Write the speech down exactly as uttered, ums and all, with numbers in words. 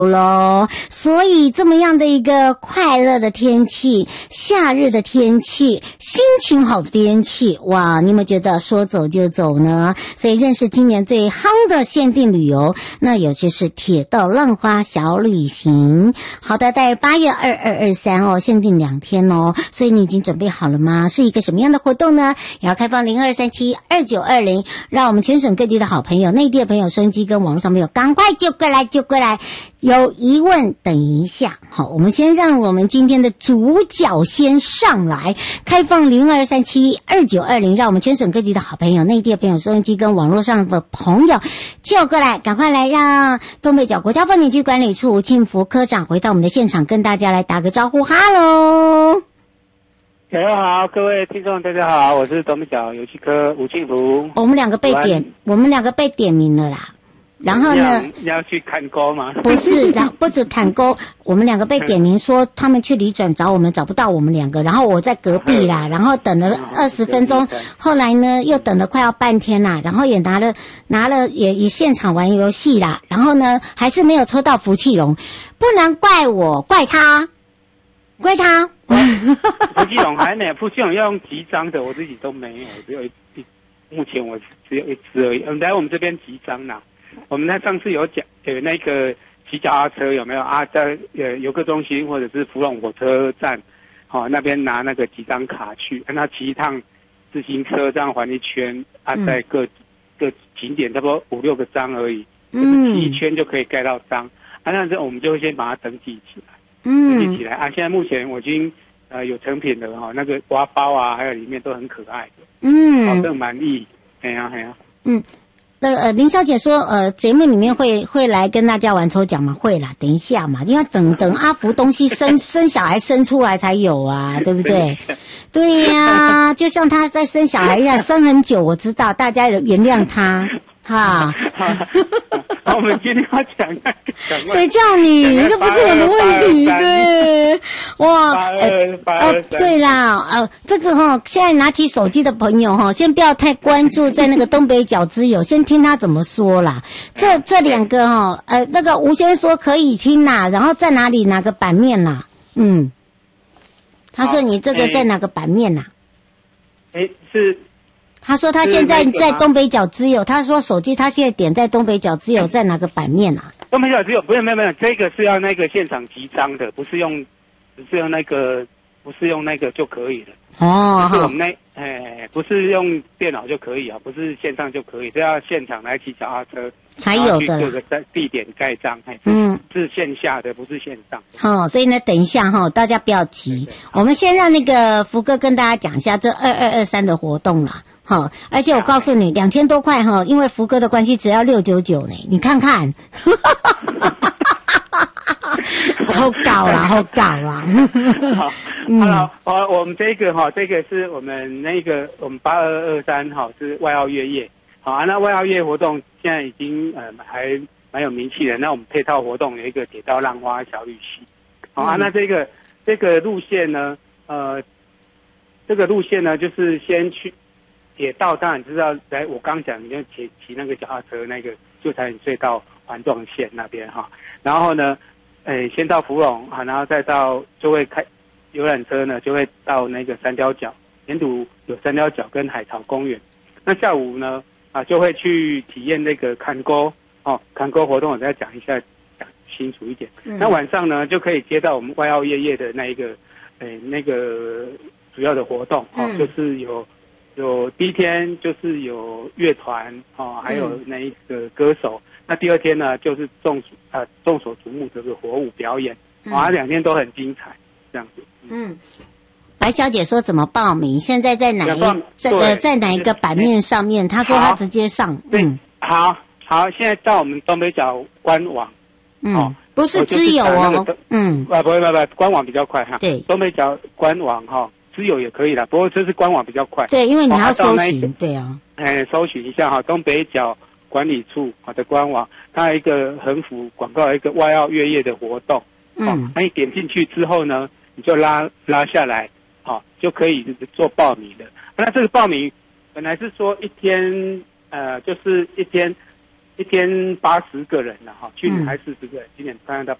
咯，所以这么样的一个快乐的天气，夏日的天气，心情好的天气，哇，你有没有觉得说走就走呢？所以认识今年最夯的限定旅游，那有就是铁道浪花小旅行。好的，在八月二二二三哦，限定两天哦，所以你已经准备好了吗？是一个什么样的活动呢？也要开放零二三七二九二零，让我们全省各地的好朋友、内地的朋友、收音机跟网络上朋友赶快就过来就过来。有疑问等一下，好，我们先让我们今天的主角先上来，开放零二三七二九二零，让我们全省各地的好朋友、内地的朋友、收音机跟网络上的朋友就过来，赶快来让东北角国家风景区管理处吴庆福科长回到我们的现场，跟大家来打个招呼，哈喽。 大家好，各位听众大家好，我是东北角游戏科吴庆福。 我们两个被点，我们两个被点名了啦。然后呢？ 你要去看沟吗？ 不是，然后不止看沟，我们两个被点名说他们去里诊找我们，找不到我们两个。然后我在隔壁啦，然后等了二十分钟，后来呢又等了快要半天啦，然后也拿了拿了也也现场玩游戏啦，然后呢还是没有抽到福气龙，不能怪我，怪他，怪他。 福气龙还没，福气龙要用集章的，我自己都没有，只有一目前我只有一只而已。嗯，来我们这边集章啦。我们呢上次有讲有那个骑脚踏车有没有啊？在呃游客中心或者是福隆火车站，哦那边拿那个几张卡去，让他骑一趟自行车这样环一圈啊，在各、嗯、各景点差不多五六个章而已，嗯，骑一圈就可以盖到章啊。那这我们就会先把它登记起来，嗯，登记起来啊。现在目前我已经呃有成品的哈、哦，那个挖包啊，还有里面都很可爱的，嗯，好的满意，哎呀哎呀，嗯。 那呃，林小姐说，呃，节目里面会会来跟大家玩抽奖吗？会啦，等一下嘛，因为等等阿福东西生生小孩生出来才有啊，对不对？对呀、啊，就像他在生小孩一样，生很久，我知道，大家原谅他。哈， 好，我们今天要讲那个， 谁叫你？这不是我的问题，对，哇，呃，哦，对啦，呃，这个哈、哦，现在拿起手机的朋友哈、哦，先不要太关注在那个东北角之友，先听他怎么说啦。这这两个哈、哦，呃，那个吴先说可以听啦，然后在哪里哪个版面啦？嗯，他说你这个在哪个版面啦？ 哎，是。 他说他现在在东北角之友，他说手机他现在点在东北角之友，在哪个版面啊？ 东北角之友不是没有没有，这个是要那个现场集章的，不是用，不是用那个，不是用那个就可以了。哦，不是我们那，哎，不是用电脑就可以啊，不是线上就可以，这要现场来骑脚踏车才有的。 各个地点盖章，哎，嗯，是线下的，不是线上。 好、哦，所以呢，等一下哈、哦，大家不要急，我们先让那个福哥跟大家讲一下这二二二三的活动啦。好，而且我告诉你，两千多块哈，因为福哥的关系，只要六九九呢。你看看，好搞啦，好搞啦。 好，嗯、好，我我们这个哈，这个是我们那个我们八二二三哈是外澳月夜，好啊，那外澳月活动现在已经呃还蛮有名气的。那我们配套活动有一个铁道浪花小旅行，好啊，那这个这个路线呢，呃，这个路线呢就是先去。铁道当然知道，来我刚讲，你就骑骑那个脚踏车，那个就才隧道环状线那边哈。然后呢，诶，先到福隆啊，然后再到就会开游览车呢，就会到那个三貂角，沿途有三貂角跟海草公园。那下午呢啊，就会去体验那个看沟哦，看沟活动我再讲一下，讲清楚一点。嗯、那晚上呢，就可以接到我们外澳夜夜的那一个诶那个主要的活动哦，嗯、就是有。有第一天就是有乐团哦，还有那一个歌手。嗯、那第二天呢，就是众呃众所瞩目这个火舞表演，嗯、啊，两天都很精彩，这样子。嗯， 白小姐说怎么报名？现在在哪一在呃在哪一个版面上面？她说她直接上。 嗯，好好，现在到我们东北角官网。 嗯，哦、不是只有哦。那個、嗯， 啊，不会不会，官网比较快哈。 对， 东北角官网哈。只有也可以啦，不过这是官网比较快。 对，因为你要搜寻，哦、对啊。 哎，搜寻一下哈，东北角管理处好的官网，它有一个横幅广告，有一个外澳月夜的活动。嗯。哦，那你点进去之后呢，你就拉拉下来，好、哦，就可以做报名了。那这个报名本来是说一天，呃，就是一天， 一天八十个人了哈，去年还四十个人，今年看到